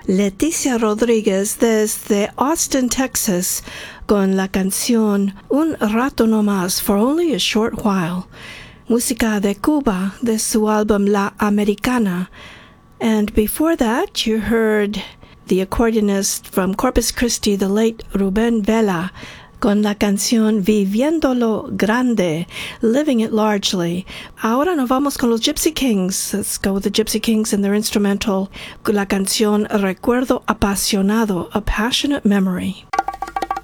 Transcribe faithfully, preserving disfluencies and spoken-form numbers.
Leticia Rodríguez desde Austin, Texas, con la canción Un Rato No Más, For Only a Short While. Música de Cuba, de su álbum La Americana. And before that, you heard the accordionist from Corpus Christi, the late Rubén Vela, con la canción Viviendo Grande, Living It Largely. Ahora nos vamos con los Gypsy Kings. Let's go with the Gypsy Kings and their instrumental, la canción Recuerdo Apasionado, A Passionate Memory.